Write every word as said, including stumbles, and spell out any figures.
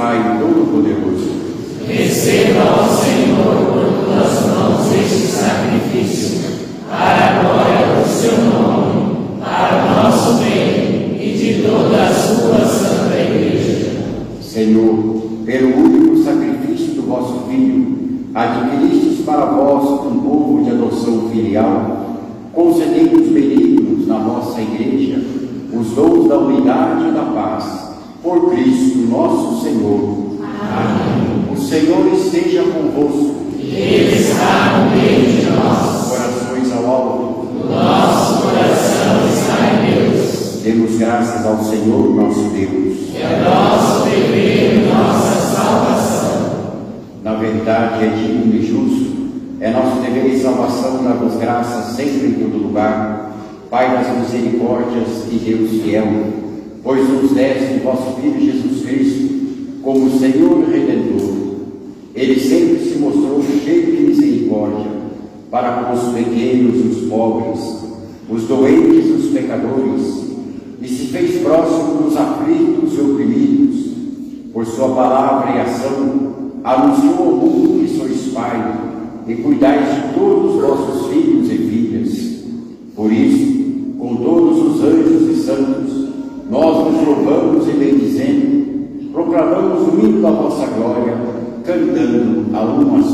Pai Todo-Poderoso. Receba, ó Senhor, por tuas mãos este sacrifício, para a glória do seu nome, para o nosso bem e de toda a sua santa Igreja. Senhor, pelo único sacrifício do vosso Filho, adquiristes para vós um povo de adoção filial, concedei-nos benignos na vossa Igreja os dons da unidade e da paz, por Cristo nosso Senhor. Amém. O Senhor esteja convosco. Ele está no meio de nós. Corações ao alto. O nosso coração está em Deus. Demos graças ao Senhor nosso Deus. É nosso dever e nossa salvação. Na verdade, é digno e justo, é nosso dever e salvação dar-vos graças sempre em todo lugar, Pai das misericórdias e Deus fiel, pois nos deste vosso Filho Jesus Cristo como Senhor e Redentor. Ele sempre se mostrou cheio de misericórdia para com os pequenos e os pobres, os doentes e os pecadores, e se fez próximo dos aflitos e oprimidos. Por sua palavra e ação, anunciou ao mundo que sois Pai e cuidais de todos os vossos filhos e filhas. Por isso, com todos os anjos e santos, nós nos louvamos e bendizendo, proclamamos o hino da vossa glória, cantando a uma